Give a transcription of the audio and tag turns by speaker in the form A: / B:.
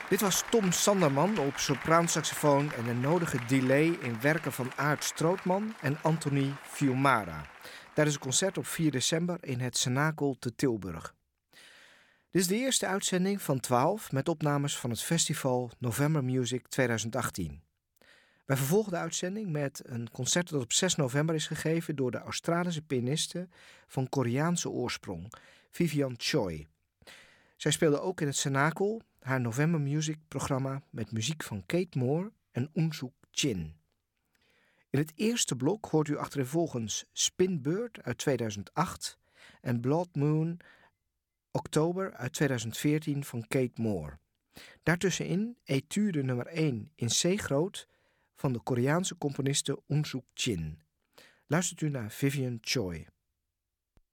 A: Dit was Tom Sanderman op sopraansaxofoon en een nodige delay in werken van Aart Strootman en Anthony Fiumara tijdens een concert op 4 december in het Cenakel te Tilburg. Dit is de eerste uitzending van 12 met opnames van het festival November Music 2018. Wij vervolgen de uitzending met een concert dat op 6 november is gegeven door de Australische pianiste van Koreaanse oorsprong, Vivian Choi. Zij speelde ook in het Cenakel haar November Music programma met muziek van Kate Moore en Unsuk Chin. In het eerste blok hoort u achtereenvolgens Spinbird uit 2008 en Blood Moon Oktober uit 2014 van Kate Moore. Daartussenin Etude nummer 1 in C groot van de Koreaanse componiste Unsuk Chin. Luistert u naar Vivian Choi.